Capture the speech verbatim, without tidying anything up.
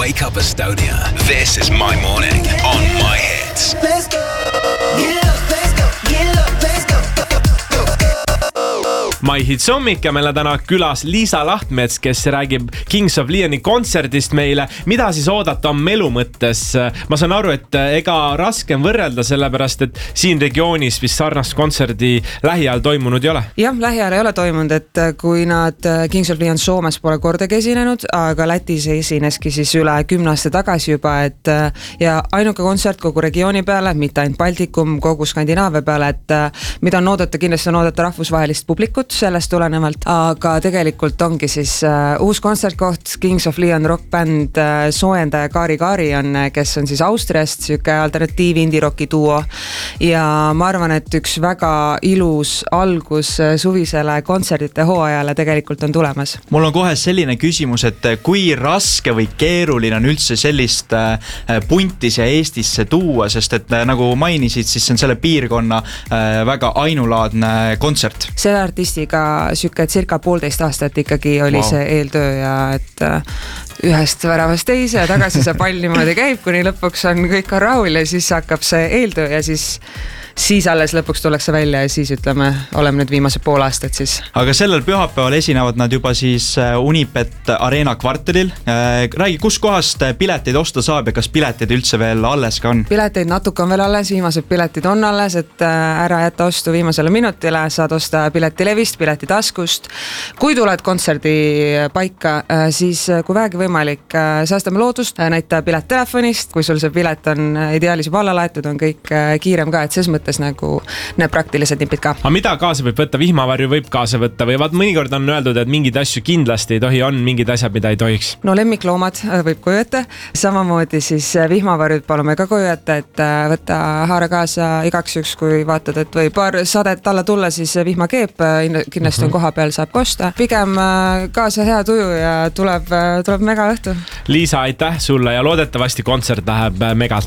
Wake up Estonia. This is my morning on My Hits. Let's go. Get up, let's go. Get up, let's go. My Hits hommik ja meil on täna külas Liisa Lahtmets, kes räägib Kings of Leoni kontserdist meile. Mida siis oodata on melu mõttes? Ma saan aru, et ega raske on võrrelda, sellepärast, et siin regioonis vist sarnast kontserdi lähiajal toimunud ei ole. Jah, lähiajal ei ole toimunud, et kui nad Kings of Leon Soomes pole kordagi esinenud, aga Lätis esineski siis üle kümne aasta tagasi juba, et ja ainuke kontsert kogu regiooni peale, mitte ainult Baltikum, kogu Skandinaavia peale, et mida on oodata, kindlasti on oodata rahvusvahelist publikut sellest tulenevalt, aga tegelikult ongi siis uh, uus kontsertkoht Kings of Leon rockbänd uh, soojendaja Kaari Kaari on, kes on siis Austriast, süke alternatiiv indie-rocki duo ja ma arvan, et üks väga ilus algus uh, suvisele kontserdite hooajale tegelikult on tulemas. Mul on kohe selline küsimus, et kui raske või keeruline on üldse sellist uh, punti siia Eestisse tuua, sest et uh, nagu mainisid, siis see on selle piirkonna uh, väga ainulaadne kontsert. Selle artisti ka süke circa poolteist aastat ikkagi oli wow. see eeltöö ja et ühest väravast teise ja tagasi see pall niimoodi käib, kuni lõpuks on kõik on rahul ja siis hakkab see eeltöö ja siis siis alles lõpuks tullakse välja ja siis ütleme, oleme nüüd viimase pool aastat siis. Aga sellel pühapäeval esinevad nad juba siis Unibet Arena kvartalil. Räägi, kus kohast pileteid osta saab ja kas pileteid üldse veel alles ka on? Pileteid natuke on veel alles, viimased piletid on alles, et ära jätta ostu viimasele minutile, saad osta piletilevist, piletitaskust. Kui tuled kontserdi paika, siis kui vähegi võimalik, säästame loodust, näita pilet telefonist, kui sul see pilet on ideaalis juba alla laetud, on kõik kiirem ka, et ses mõttes nagu need praktilised nipid ka. Aga mida kaasa võib võtta? Vihmavarju võib kaasa võtta või vaat mõnikord on öeldud, et mingid asju kindlasti ei tohi, on mingid asjad, mida ei tohiks? No lemmikloomad võib koju jätta, samamoodi siis vihmavarjud palume ka koju jätta, et võtta haara kaasa igaks üks, kui vaatad, et või paar sadet alla tulla, siis vihmakeep kindlasti on koha peal, saab kosta. Pigem kaasa hea tuju ja tuleb, tuleb mega õhtu. Liisa, aitäh sulle ja loodetavasti kontsert läheb megalt.